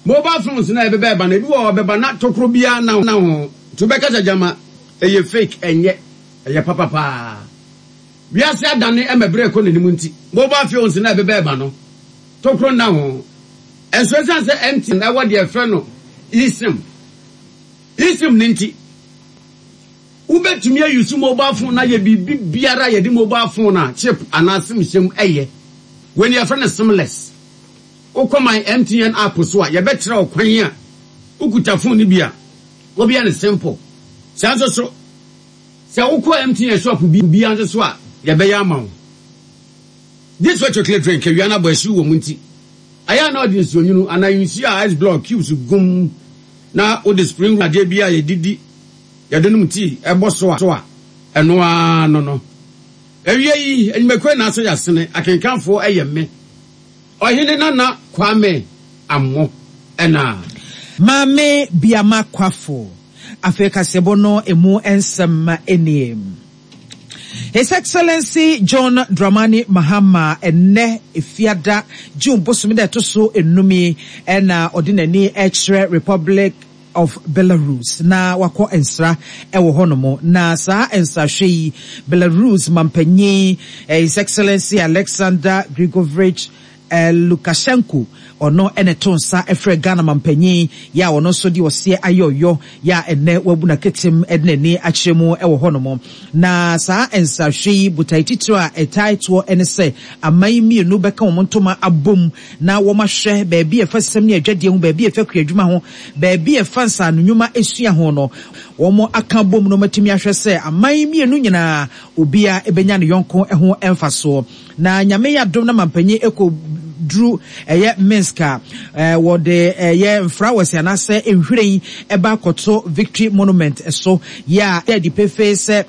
mobile phones na ebebe ba na bi wo beba na tokro bia na ho to be ka jama eye fake enye eye papa we ase adane emebre ko nanimu nti mobile phones na ebebe ba no tokro na ho enso se empty na what dey friend no isim ninti ubetumi use mobile phone na ye biara ye di mobile phone na chip anasim shem eye when your friend is seamless oko my MTN app so a ye betre okwan a ukuta phone ni bia obi an simple sanso so se oko MTN shop bi an so a ye be ya ma this what chocolate drink we ana bo asu wo munti aya na audience onyunu ana you see ice block cubes gum na o the spring ade bia ye didi ye de num tea e bo so a eno a no ewie yi enimekwe na so yasene akenkanfo eyeme ohene nana kwame ammo ena mame biama kwafo afeka sebono emu ensem eniem. His Excellency John Dramani Mahama ene ifiada June bosumida to so enumi ena ordinary Extra Republic of Belarus na wako ensra ewo honomo na sa ensra hwei Belarus mampanyi His Excellency Alexander Grigorovich Lukashenko ono ene tonsa efre Ghana mampanyi ya ono so di ose ayoyo ya ene wabuna ketem edneni achiremu ewo honomo na sa ensra hwei butaitito a etaito ene se amayimi enu beka omontoma abom na wo mahwe baabi efasem ne adwade hu baabi efakua adwuma ho baabi efansa nnyuma esua ho no wo aka bom no matimi ahwe se amayimi enu nyina obia ebenya ne yonko eho emfaso na nyame ya dom na mampanyi eko Drew Minska wode mfrawasi anase enhweren eba koto Victory Monument so ya the pefe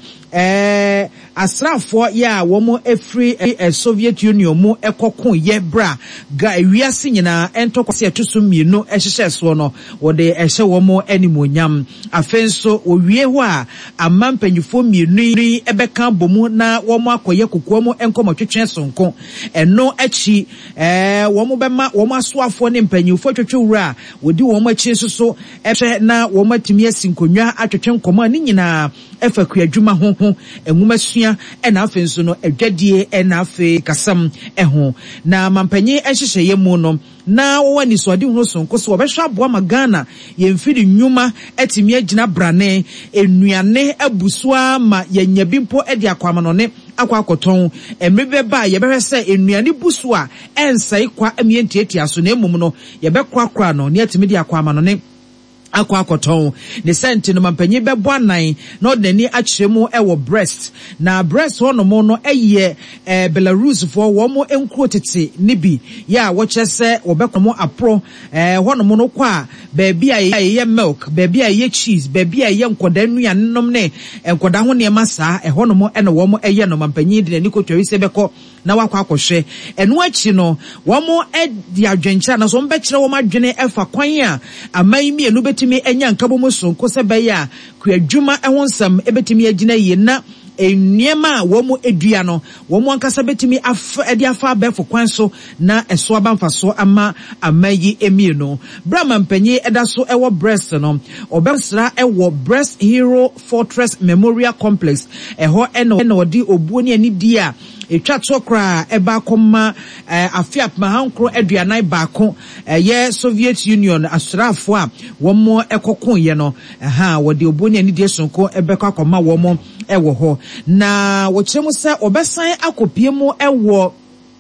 asrafo ya womo efri Soviet Union mu ekokon ye bra ga wiase nyina entokose atuso mienu ehhehye so no wode ehye womo animonyam afenso owie ho a amampanyifo mienu ebeka bomu na womo akoye kokoa mu enkomotwetwe sonko eno achi womo bema womo asoafo ne mpanyifo twetwewura wodi womo achi soso ehwe na womo atimi asinkonwa atwetwe nkoma ni nyina efakua adwuma ho enwumasua ena afenso no adwadie ena afe kasam eho na mampanyi ehyehyeye mu no na woni so ade hu sonko so obehwa aboa magana yemfiri nnwuma atimi agina brane enuane abusua ma yanyabimpo ede akwamanone akwakoton emrebe ba yebehwe se enuane busu a ensai kwa amientiatia so na emum no yebekwa no ne atimi de akwamanone akwakoton ne senti no mampanyi bebo anan na odani achiremu ewo breast na breast hono mo no eye Belarus fo wo mo enkuo tete nibi ya wo chese obekomo apro hono mo no kwa baabi aye milk baabi aye cheese baabi aye nkoda nua nnom ne nkoda ho ne masa hono mo ene wo mo eye no mampanyi de ni kotwari se beko na wakwa akohwe eno achi no wo mo edi adwencha na so mbekire wo madwene efa kwan a amayimi enu betimi enya nkabom sonko se beya kuadwuma ehonsam ebetimi agina ye na eniema wo mo edua no wo mo ankasa betimi edi afa befo kwan so na eso abamfaso ama amayi emieno brama mpanyi eda so ewo breast no obensra ewo Breast Hero Fortress Memorial Complex eho eno odi obuo ne ani di a etwa tokra eba koma afiap mahankro aduanai baako ye Soviet Union asrafo a wo mo ekokon ye no wode obuo ne ani di sonko ebekọ akoma wo mo ewo ho na wo kyeremu se obesan akopie mu ewo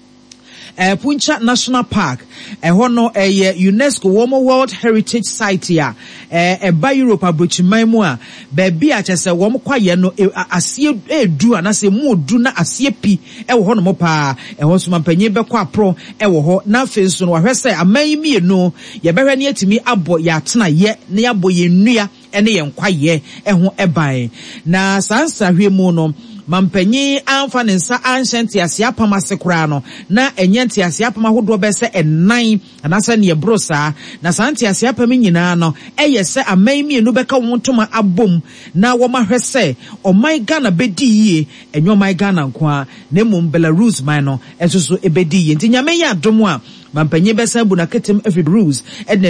Puncha National Park hono UNESCO World Heritage Site ya ba Europe abrochiman mu a baabi a chese wo kwaye no asie edu anase mu odu na asie pi hono mo pa ho so mampanyi bekọ apro ho na afenso no wahwese amanyi no ye behwe ne atimi abo ya atena ye ne abo ye nnua ene ye nkwaye ho eban na sansa hwe mu no mampanyi amfa nensa anhyente asiapam asekura no na enyente asiapam ahodo bese enan anasa ne brosa na sante asiapam nyina no eyese amanmi enu beka wontoma abom na wo mahwese o my Ghana bedi yie enyo my Ghana nkoa na mum Belarus man no enso so ebedi yie nti nyame ya adom a mampanyi besa bu na ketem every rules